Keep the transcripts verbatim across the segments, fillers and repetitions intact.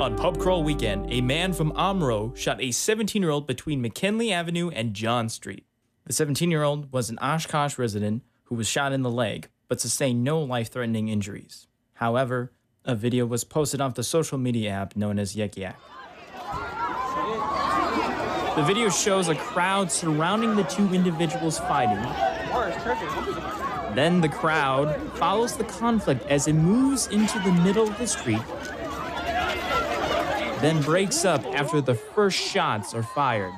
On pub crawl weekend, a man from Omro shot a seventeen-year-old between McKinley Avenue and John Street. The seventeen-year-old was an Oshkosh resident who was shot in the leg, but sustained no life-threatening injuries. However, a video was posted off the social media app known as Yik Yak. The video shows a crowd surrounding the two individuals fighting. Then the crowd follows the conflict as it moves into the middle of the street, then breaks up after the first shots are fired,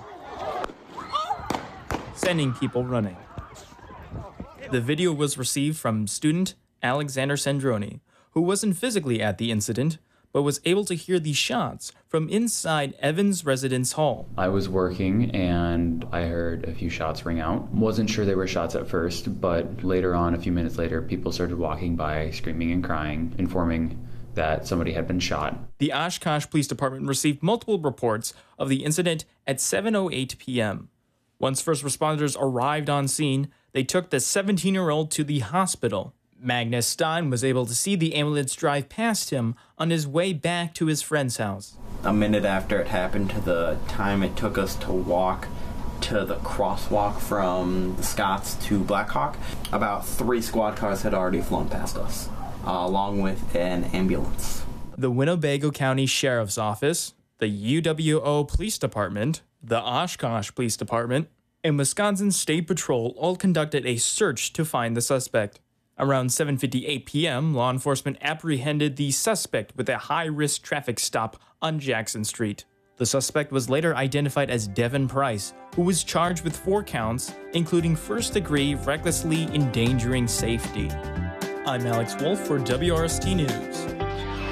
sending people running. The video was received from student Alexander Sandroni, who wasn't physically at the incident, but was able to hear the shots from inside Evans Residence Hall. I was working and I heard a few shots ring out. Wasn't sure they were shots at first, but later on, a few minutes later, people started walking by, screaming and crying, informing that somebody had been shot. The Oshkosh Police Department received multiple reports of the incident at seven oh eight p.m. Once first responders arrived on scene, they took the seventeen-year-old to the hospital. Magnus Stein was able to see the ambulance drive past him on his way back to his friend's house. A minute after it happened to the time it took us to walk to the crosswalk from the Scotts to Blackhawk, about three squad cars had already flown past us, uh, along with an ambulance. The Winnebago County Sheriff's Office, the U W O Police Department, the Oshkosh Police Department, and Wisconsin State Patrol all conducted a search to find the suspect. Around seven fifty-eight p.m., law enforcement apprehended the suspect with a high-risk traffic stop on Jackson Street. The suspect was later identified as Devin Price, who was charged with four counts, including first-degree recklessly endangering safety. I'm Alex Wolf for W R S T News.